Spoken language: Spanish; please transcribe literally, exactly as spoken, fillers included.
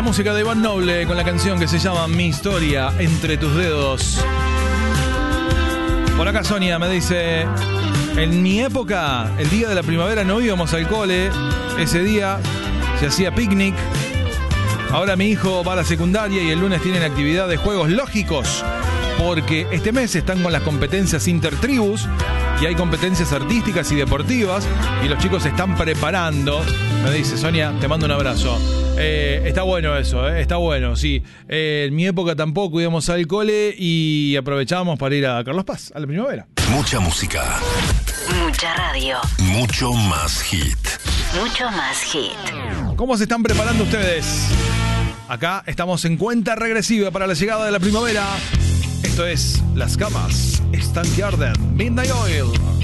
música de Iván Noble con la canción que se llama Mi historia entre tus dedos. Por acá Sonia me dice: en mi época, el día de la primavera no íbamos al cole. Ese día se hacía picnic. Ahora mi hijo va a la secundaria y el lunes tienen actividad de juegos lógicos, porque este mes están con las competencias intertribus y hay competencias artísticas y deportivas y los chicos se están preparando. Me dice Sonia, te mando un abrazo. Eh, está bueno eso, eh, está bueno, sí. Eh, en mi época tampoco íbamos al cole y aprovechábamos para ir a Carlos Paz, a la primavera. Mucha música. Mucha radio. Mucho más hit. Mucho más hit. ¿Cómo se están preparando ustedes? Acá estamos en cuenta regresiva para la llegada de la primavera. Esto es Las Camas están que arden. Midnight Oil.